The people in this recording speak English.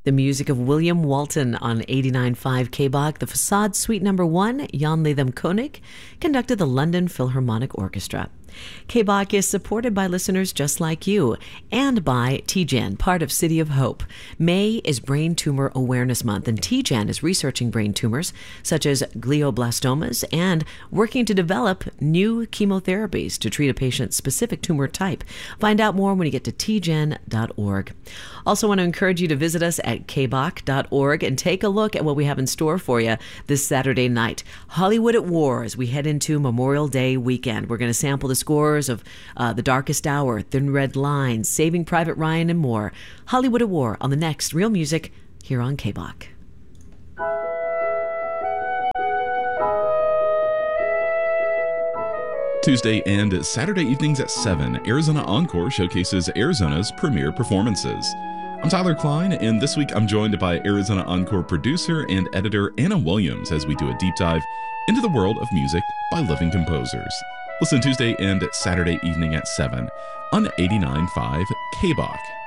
The music of William Walton on 89.5 KBOC. The Facade Suite No. 1, Jan Latham Koenig, conducted the London Philharmonic Orchestra. KBOC is supported by listeners just like you and by TGen, part of City of Hope. May is Brain Tumor Awareness Month, and TGen is researching brain tumors such as glioblastomas and working to develop new chemotherapies to treat a patient's specific tumor type. Find out more when you get to tgen.org. Also want to encourage you to visit us at kbok.org and take a look at what we have in store for you this Saturday night. Hollywood at War as we head into Memorial Day weekend. We're going to sample the scores of The Darkest Hour, Thin Red Line, Saving Private Ryan, and more. Hollywood at War on the next Real Music here on KBOC. Tuesday and Saturday evenings at 7, Arizona Encore showcases Arizona's premier performances. I'm Tyler Klein, and this week I'm joined by Arizona Encore producer and editor Anna Williams as we do a deep dive into the world of music by living composers. Listen Tuesday and Saturday evening at 7 on 89.5 KBOC.